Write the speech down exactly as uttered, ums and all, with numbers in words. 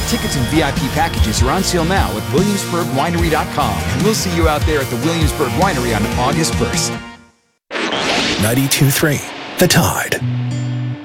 Tickets and V I P packages are on sale now at williamsburg winery dot com, and we'll see you out there at the Williamsburg Winery on August first. ninety-two point three The Tide.